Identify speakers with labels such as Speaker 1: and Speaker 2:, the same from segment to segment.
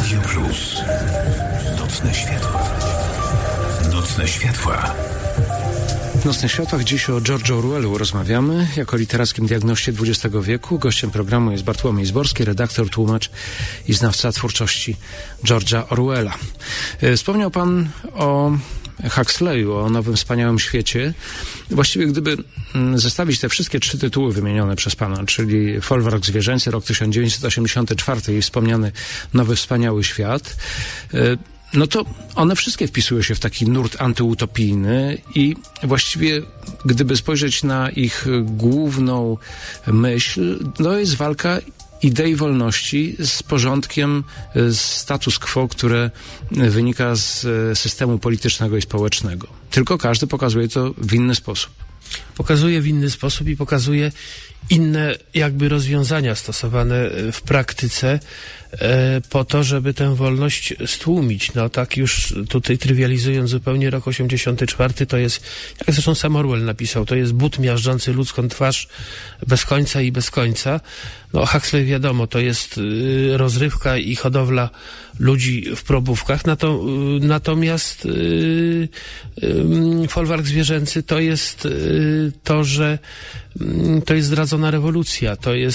Speaker 1: Radio Plus. Nocne światła. Nocne światła.
Speaker 2: W Nocnych Światłach dziś o George'u Orwellu rozmawiamy jako literackim diagnoście XX wieku. Gościem programu jest Bartłomiej Zborski, redaktor, tłumacz i znawca twórczości George'a Orwella. Wspomniał pan o Huxleyu, o Nowym Wspaniałym Świecie. Właściwie gdyby zestawić te wszystkie trzy tytuły wymienione przez pana, czyli Folwark Zwierzęcy, rok 1984 i wspomniany Nowy Wspaniały Świat, no to one wszystkie wpisują się w taki nurt antyutopijny i właściwie gdyby spojrzeć na ich główną myśl, to jest walka idei wolności z porządkiem, z status quo, które wynika z systemu politycznego i społecznego. Tylko każdy pokazuje to w inny sposób.
Speaker 3: Pokazuje w inny sposób i pokazuje inne jakby rozwiązania stosowane w praktyce po to, żeby tę wolność stłumić. No tak już tutaj trywializując zupełnie, rok 84 to jest, jak zresztą sam Orwell napisał, to jest but miażdżący ludzką twarz bez końca i bez końca. No Huxley wiadomo, to jest rozrywka i hodowla ludzi w probówkach, natomiast Folwark Zwierzęcy to jest to, że to jest zdradzona rewolucja,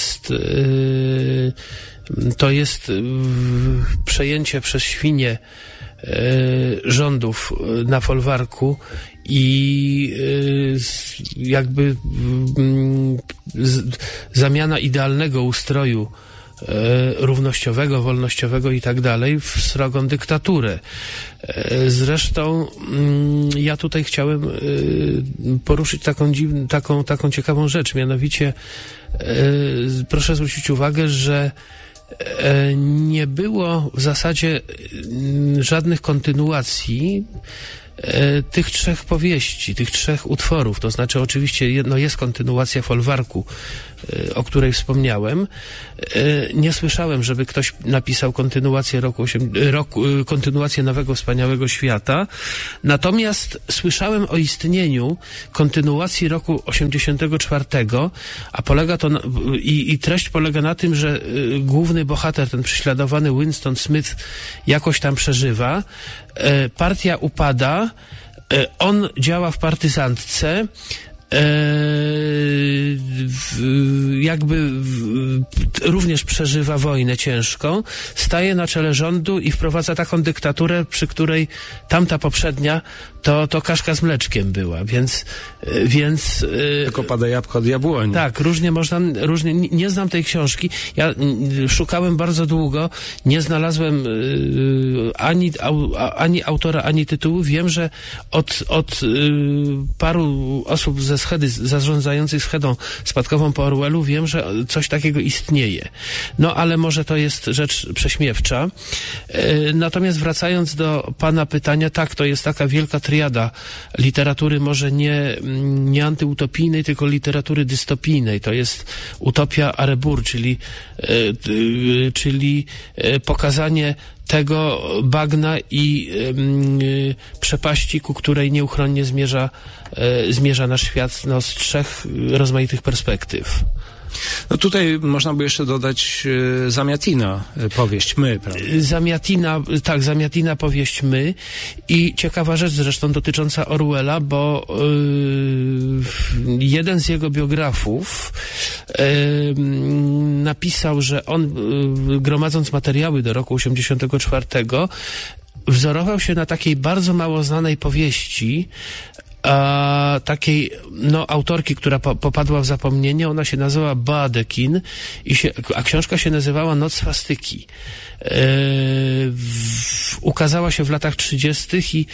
Speaker 3: to jest przejęcie przez świnie rządów na folwarku i jakby zamiana idealnego ustroju równościowego, wolnościowego i tak dalej w srogą dyktaturę. Zresztą ja tutaj chciałem poruszyć taką ciekawą rzecz, mianowicie proszę zwrócić uwagę, że nie było w zasadzie żadnych kontynuacji tych trzech powieści, tych trzech utworów. To znaczy oczywiście jest kontynuacja Folwarku, o której wspomniałem. Nie słyszałem, żeby ktoś napisał kontynuację Nowego Wspaniałego Świata. Natomiast słyszałem o istnieniu kontynuacji roku 84, a polega to i treść polega na tym, że główny bohater, ten prześladowany Winston Smith, jakoś tam przeżywa. Partia upada, on działa w partyzantce, również przeżywa wojnę ciężką, staje na czele rządu i wprowadza taką dyktaturę, przy której tamta poprzednia to kaszka z mleczkiem była, więc
Speaker 2: tylko pada jabłko od jabłoni.
Speaker 3: Tak, różnie nie znam tej książki. Ja szukałem bardzo długo, nie znalazłem ani autora, ani tytułu. Wiem, że od paru osób ze schedy, zarządzających schedą spadkową po Orwellu, wiem, że coś takiego istnieje. No, ale może to jest rzecz prześmiewcza. Natomiast wracając do pana pytania, tak, to jest taka wielka triada literatury, może nie antyutopijnej, tylko literatury dystopijnej. To jest utopia Arebur, czyli pokazanie tego bagna i przepaści, ku której nieuchronnie zmierza nasz świat z trzech rozmaitych perspektyw.
Speaker 2: No tutaj można by jeszcze dodać Zamiatina, powieść My, prawda?
Speaker 3: Zamiatina, powieść My i ciekawa rzecz zresztą dotycząca Orwella, bo jeden z jego biografów napisał, że on gromadząc materiały do roku 84 wzorował się na takiej bardzo mało znanej powieści, takiej autorki, która popadła w zapomnienie. Ona się nazywała Badekin a książka się nazywała Noc swastyki. Ukazała się w latach 30. i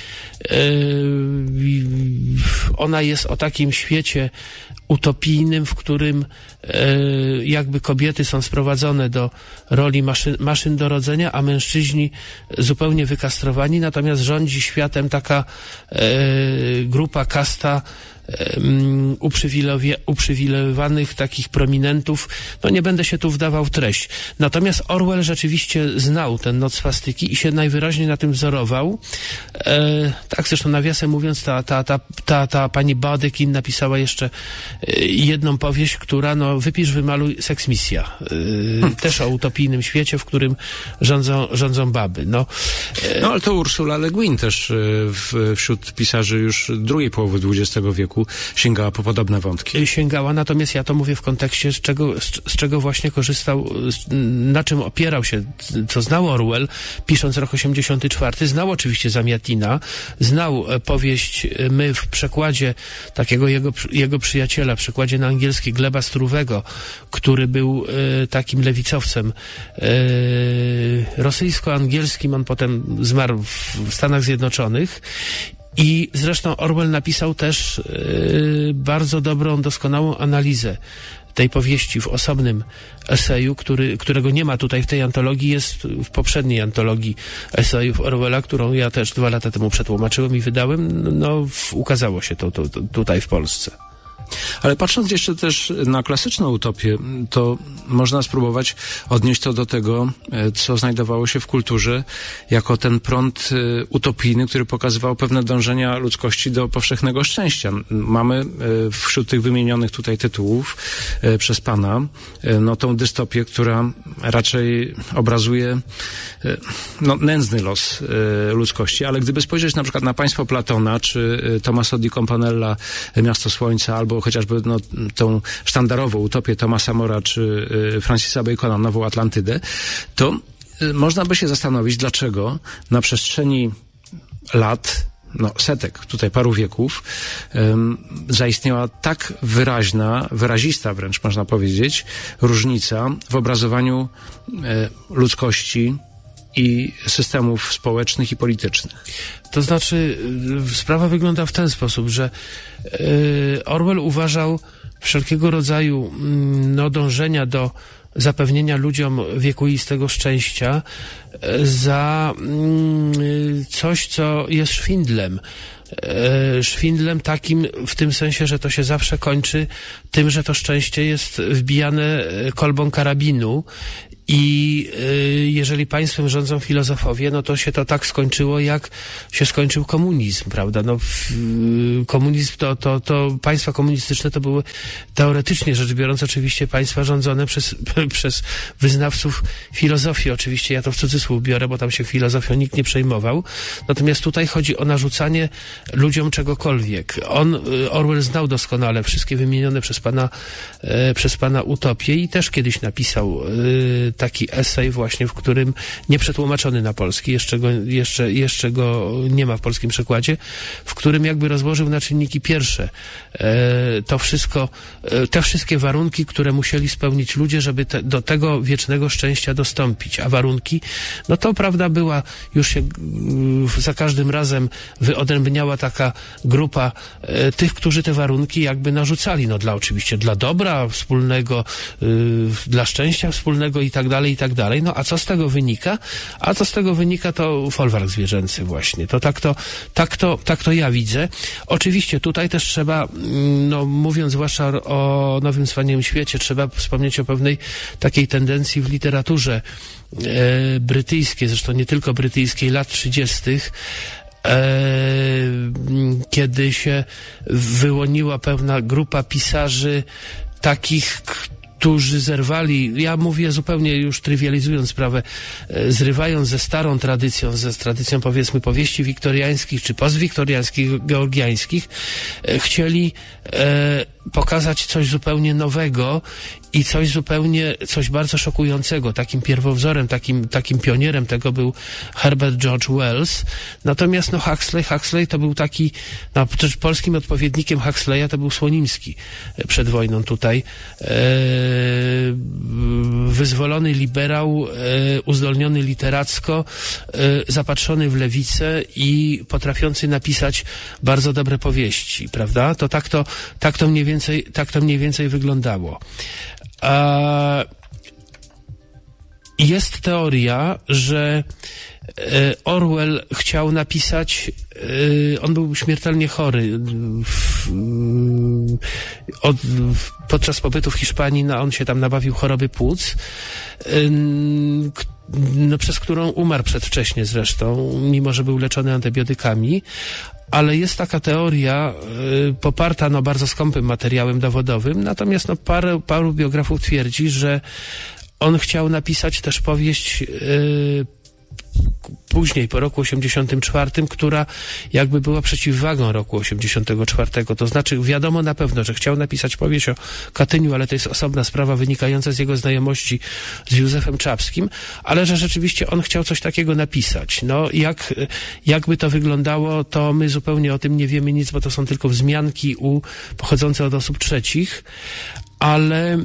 Speaker 3: ona jest o takim świecie utopijnym, w którym jakby kobiety są sprowadzone do roli maszyn do rodzenia, a mężczyźni zupełnie wykastrowani, natomiast rządzi światem taka grupa, kasta uprzywilejowanych takich prominentów. No nie będę się tu wdawał w treść. Natomiast Orwell rzeczywiście znał ten Noc swastyki i się najwyraźniej na tym wzorował. Tak zresztą nawiasem mówiąc, ta pani Badekin napisała jeszcze jedną powieść, która, no, wypisz, wymaluj, seksmisja. Też o utopijnym świecie, w którym rządzą baby. No,
Speaker 2: ale to Ursula Le Guin też wśród pisarzy już drugiej połowy XX wieku sięgała po podobne wątki.
Speaker 3: Sięgała, natomiast ja to mówię w kontekście, z czego właśnie korzystał, na czym opierał się, co znał Orwell, pisząc Rok 84. Znał oczywiście Zamiatina, znał powieść My w przekładzie takiego jego przyjaciela, w przekładzie na angielski Gleba Struwego, który był takim lewicowcem rosyjsko-angielskim. On potem zmarł w Stanach Zjednoczonych. I zresztą Orwell napisał też bardzo dobrą, doskonałą analizę tej powieści w osobnym eseju, którego nie ma tutaj w tej antologii, jest w poprzedniej antologii esejów Orwella, którą ja też 2 lata temu przetłumaczyłem i wydałem. No, ukazało się to tutaj w Polsce.
Speaker 2: Ale patrząc jeszcze też na klasyczną utopię, to można spróbować odnieść to do tego, co znajdowało się w kulturze jako ten prąd utopijny, który pokazywał pewne dążenia ludzkości do powszechnego szczęścia. Mamy wśród tych wymienionych tutaj tytułów przez pana, no, tą dystopię, która raczej obrazuje nędzny los ludzkości, ale gdyby spojrzeć na przykład na Państwo Platona, czy Tomasa di Campanella, Miasto Słońca, albo chociażby tą sztandarową utopię Thomasa More'a czy Francisa Bacona, Nową Atlantydę, to można by się zastanowić, dlaczego na przestrzeni lat, setek, tutaj paru wieków, zaistniała tak wyrazista wręcz można powiedzieć, różnica w obrazowaniu ludzkości i systemów społecznych i politycznych.
Speaker 3: To znaczy, sprawa wygląda w ten sposób, że Orwell uważał wszelkiego rodzaju dążenia do zapewnienia ludziom wiekuistego szczęścia za coś, co jest szwindlem. Szwindlem takim w tym sensie, że to się zawsze kończy tym, że to szczęście jest wbijane kolbą karabinu. I jeżeli państwem rządzą filozofowie, no to się to tak skończyło, jak się skończył komunizm, prawda? No, komunizm to państwa komunistyczne to były teoretycznie rzecz biorąc oczywiście państwa rządzone przez wyznawców filozofii. Oczywiście ja to w cudzysłów biorę, bo tam się filozofią nikt nie przejmował. Natomiast tutaj chodzi o narzucanie ludziom czegokolwiek. Orwell znał doskonale wszystkie wymienione przez pana utopie i też kiedyś napisał taki esej właśnie, w którym nieprzetłumaczony na polski, jeszcze go nie ma w polskim przekładzie, w którym jakby rozłożył na czynniki pierwsze to wszystko, te wszystkie warunki, które musieli spełnić ludzie, żeby do tego wiecznego szczęścia dostąpić. A warunki, no to prawda była, już się za każdym razem wyodrębniała taka grupa tych, którzy te warunki jakby narzucali, oczywiście dla dobra wspólnego, dla szczęścia wspólnego i tak dalej. No a co z tego wynika? A co z tego wynika, to folwark zwierzęcy właśnie. To tak to ja widzę. Oczywiście tutaj też trzeba, mówiąc zwłaszcza o Nowym Wspaniałym Świecie, trzeba wspomnieć o pewnej takiej tendencji w literaturze brytyjskiej, zresztą nie tylko brytyjskiej, lat 30., kiedy się wyłoniła pewna grupa pisarzy takich, którzy zerwali, ja mówię zupełnie już trywializując sprawę, zrywając ze starą tradycją, z tradycją powiedzmy powieści wiktoriańskich czy postwiktoriańskich, georgiańskich, chcieli pokazać coś zupełnie nowego i coś bardzo szokującego. Takim pierwowzorem, takim pionierem tego był Herbert George Wells. Natomiast Huxley to był taki, polskim odpowiednikiem Huxleya to był Słonimski przed wojną tutaj. Wyzwolony liberał, uzdolniony literacko, zapatrzony w lewicę i potrafiący napisać bardzo dobre powieści, prawda? To tak to mniej więcej wyglądało. jest teoria, że Orwell chciał napisać, on był śmiertelnie chory podczas pobytu w Hiszpanii, on się tam nabawił choroby płuc, przez którą umarł przedwcześnie zresztą, mimo że był leczony antybiotykami. Ale jest taka teoria poparta bardzo skąpym materiałem dowodowym, natomiast paru biografów twierdzi, że on chciał napisać też powieść później, po roku 84, która jakby była przeciwwagą roku 84. To znaczy wiadomo na pewno, że chciał napisać powieść o Katyniu, ale to jest osobna sprawa wynikająca z jego znajomości z Józefem Czapskim, ale że rzeczywiście on chciał coś takiego napisać. Jakby to wyglądało, to my zupełnie o tym nie wiemy nic, bo to są tylko wzmianki pochodzące od osób trzecich, ale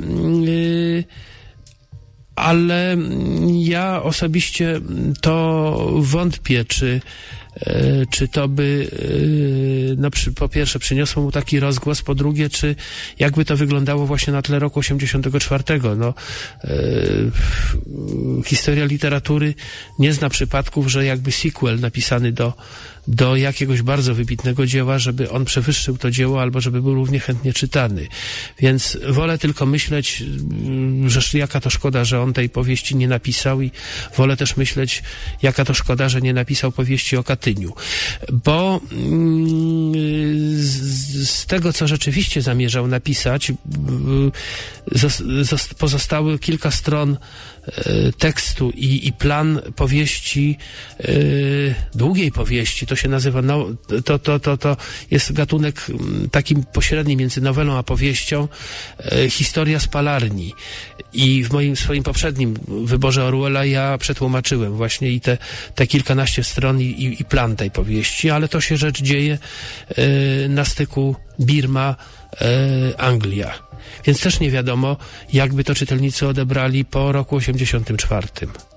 Speaker 3: ja osobiście to wątpię, czy to by po pierwsze przyniosło mu taki rozgłos, po drugie, czy jakby to wyglądało właśnie na tle roku 84. Historia literatury nie zna przypadków, że jakby sequel napisany do jakiegoś bardzo wybitnego dzieła, żeby on przewyższył to dzieło, albo żeby był równie chętnie czytany. Więc wolę tylko myśleć, że jaka to szkoda, że on tej powieści nie napisał, i wolę też myśleć, jaka to szkoda, że nie napisał powieści o Katyniu. Bo z tego, co rzeczywiście zamierzał napisać, pozostały kilka stron tekstu i plan powieści, długiej powieści. To się nazywa, to jest gatunek takim pośredni między nowelą a powieścią, historia z Palarni. I w swoim poprzednim wyborze Orwella ja przetłumaczyłem właśnie i te kilkanaście stron i plan tej powieści, ale to się rzecz dzieje na styku Birma, Anglia. Więc też nie wiadomo, jakby to czytelnicy odebrali po roku 84.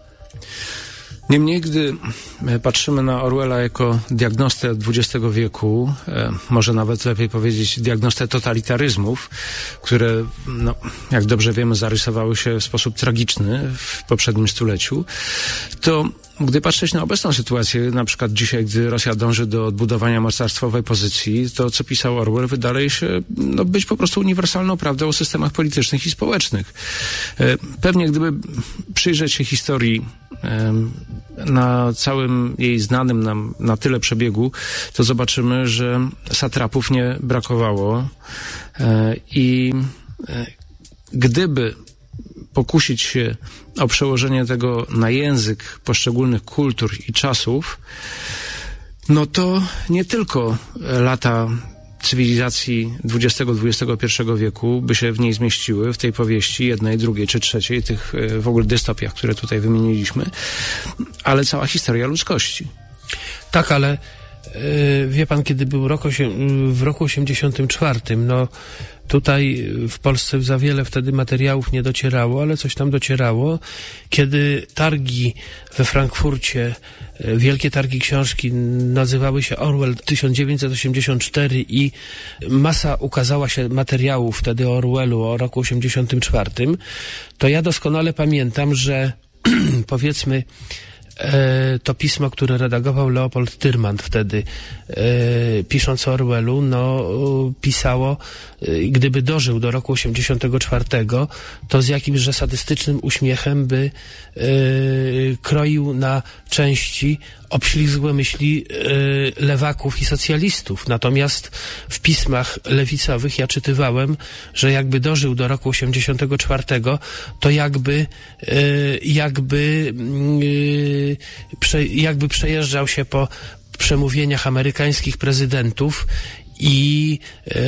Speaker 2: Niemniej, gdy patrzymy na Orwella jako diagnostę XX wieku, może nawet lepiej powiedzieć diagnostę totalitaryzmów, które, jak dobrze wiemy, zarysowały się w sposób tragiczny w poprzednim stuleciu, to gdy patrzeć na obecną sytuację, na przykład dzisiaj, gdy Rosja dąży do odbudowania mocarstwowej pozycji, to co pisał Orwell wydaje się być po prostu uniwersalną prawdą o systemach politycznych i społecznych. Pewnie gdyby przyjrzeć się historii na całym jej znanym nam na tyle przebiegu, to zobaczymy, że satrapów nie brakowało i gdyby pokusić się o przełożenie tego na język poszczególnych kultur i czasów, to nie tylko lata cywilizacji XX-XXI wieku by się w niej zmieściły, w tej powieści, jednej, drugiej czy trzeciej, tych w ogóle dystopiach, które tutaj wymieniliśmy, ale cała historia ludzkości.
Speaker 3: Tak, ale wie pan, kiedy był w roku 84, tutaj w Polsce za wiele wtedy materiałów nie docierało, ale coś tam docierało. Kiedy targi we Frankfurcie, wielkie targi książki nazywały się Orwell 1984 i masa ukazała się materiałów wtedy o Orwellu, o roku 84, to ja doskonale pamiętam, że powiedzmy to pismo, które redagował Leopold Tyrmand wtedy, pisząc o Orwellu, pisało, gdyby dożył do roku 84, to z jakimś sadystycznym uśmiechem by kroił na części obślizgłe myśli lewaków i socjalistów. Natomiast w pismach lewicowych ja czytywałem, że jakby dożył do roku 84, to jakby przejeżdżał się po przemówieniach amerykańskich prezydentów i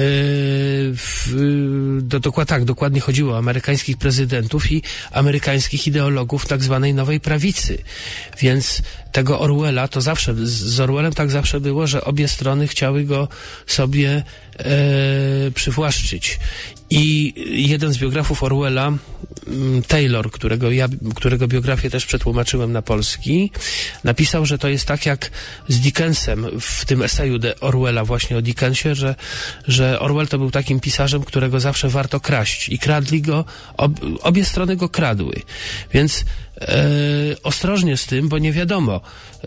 Speaker 3: dokładnie chodziło o amerykańskich prezydentów i amerykańskich ideologów tak zwanej nowej prawicy. Więc tego Orwella to zawsze, z Orwellem tak zawsze było, że obie strony chciały go sobie przywłaszczyć. I jeden z biografów Orwella, Taylor, którego biografię też przetłumaczyłem na polski, napisał, że to jest tak jak z Dickensem w tym eseju Orwella właśnie o Dickensie, że Orwell to był takim pisarzem, którego zawsze warto kraść i kradli go, obie strony go kradły. Więc ostrożnie z tym, bo nie wiadomo.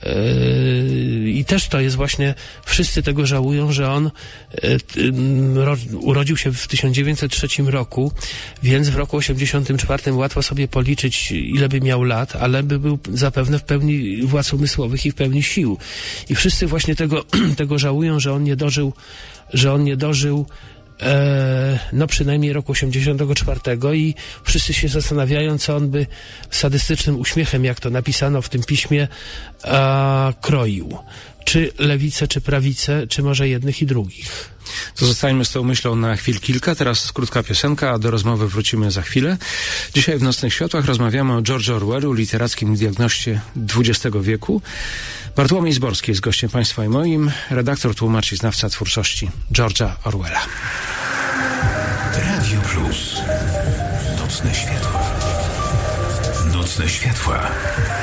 Speaker 3: I też to jest właśnie, wszyscy tego żałują, że on urodził się w 1903 roku, więc w roku 1984 łatwo sobie policzyć, ile by miał lat, ale by był zapewne w pełni władz umysłowych i w pełni sił. I wszyscy właśnie tego żałują, że on nie dożył no przynajmniej roku 84 i wszyscy się zastanawiają, co on by sadystycznym uśmiechem, jak to napisano w tym piśmie, kroił. Czy lewicę, czy prawicę, czy może jednych i drugich.
Speaker 2: To zostańmy z tą myślą na chwil kilka. Teraz krótka piosenka, a do rozmowy wrócimy za chwilę. Dzisiaj w Nocnych Światłach rozmawiamy o George'u Orwellu, literackim diagnoście XX wieku. Bartłomiej Zborski jest gościem Państwa i moim, redaktor, tłumacz i znawca twórczości George'a Orwella.
Speaker 1: Radio Plus. Nocne światła. Nocne światła.